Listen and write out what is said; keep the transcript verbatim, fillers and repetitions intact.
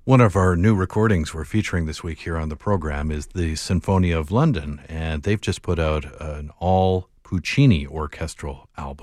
One of our new recordings we're featuring this week here on the program is the Sinfonia of London, and they've just put out an all Puccini orchestral album.